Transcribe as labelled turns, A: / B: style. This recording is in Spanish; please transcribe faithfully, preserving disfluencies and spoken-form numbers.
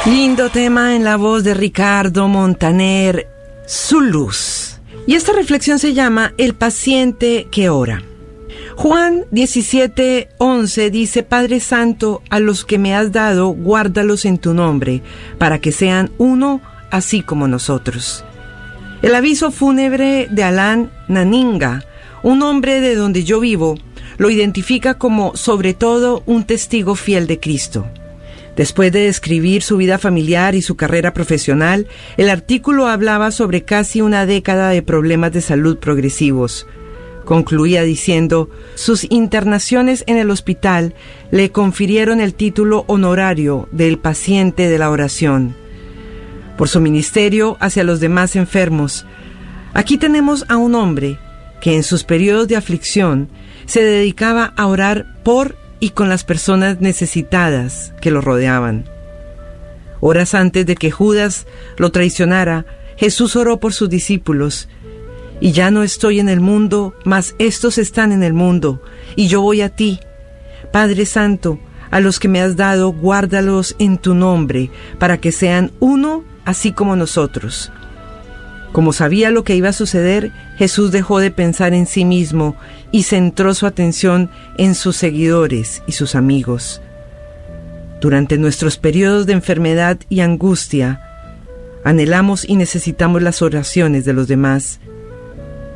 A: Lindo tema en la voz de Ricardo Montaner, Su Luz. Y esta reflexión se llama El paciente que ora. Juan diecisiete once dice: Padre Santo, a los que me has dado, guárdalos en tu nombre, para que sean uno, así como nosotros. El aviso fúnebre de Alan Naninga, un hombre de donde yo vivo, lo identifica como, sobre todo, un testigo fiel de Cristo. Después de describir su vida familiar y su carrera profesional, el artículo hablaba sobre casi una década de problemas de salud progresivos. Concluía diciendo: sus internaciones en el hospital le confirieron el título honorario del paciente de la oración. Por su ministerio hacia los demás enfermos, aquí tenemos a un hombre que en sus periodos de aflicción se dedicaba a orar por y con las personas necesitadas que lo rodeaban. Horas antes de que Judas lo traicionara, Jesús oró por sus discípulos: y ya no estoy en el mundo, mas estos están en el mundo, y yo voy a ti. Padre Santo, a los que me has dado, guárdalos en tu nombre, para que sean uno, así como nosotros. Como sabía lo que iba a suceder, Jesús dejó de pensar en sí mismo y centró su atención en sus seguidores y sus amigos. Durante nuestros periodos de enfermedad y angustia, anhelamos y necesitamos las oraciones de los demás.